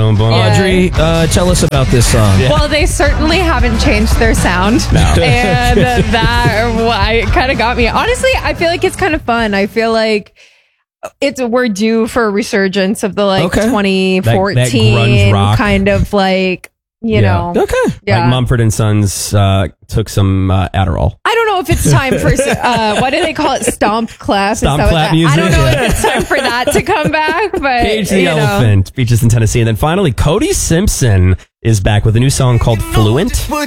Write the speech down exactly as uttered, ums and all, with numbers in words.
boom, boom. Yeah. Audrey, uh, tell us about this song. Yeah. Well, they certainly haven't changed their sound. No. And that why kind of got me. Honestly, I feel like it's kind of fun. I feel like it's we're due for a resurgence of the like Okay. twenty fourteen That- that grunge rock. kind of like, you Yeah. know. Okay. Yeah. Like Mumford and Sons uh, took some uh, Adderall. I don't know if it's time for uh, what do they call it? Stomp class. Is Stomp that what clap that- music, I don't know yeah. if it's time for that to come back, but Cage the you know. Elephant, Beaches in Tennessee. And then finally, Cody Simpson is back with a new song called Fluent.